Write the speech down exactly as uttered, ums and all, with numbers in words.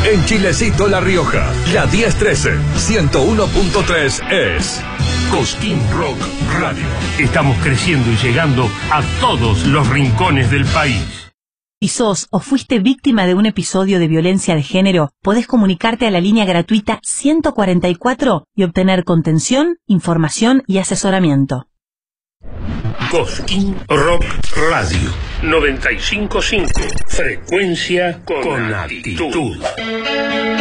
En Chilecito La Rioja, la diez trece, ciento uno punto tres es Cosquín Rock Radio. Estamos creciendo y llegando a todos los rincones del país. Si sos o fuiste víctima de un episodio de violencia de género, podés comunicarte a la línea gratuita ciento cuarenta y cuatro y obtener contención, información y asesoramiento. Cosquín Rock Radio noventa y cinco punto cinco. Frecuencia con, con actitud.